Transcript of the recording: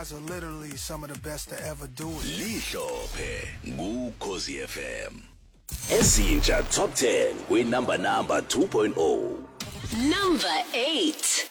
guys are literally some of the best to ever do it. Lihlope ngukhosi FM. Ezintsha Top 10 kwi number 2.0. Number 8.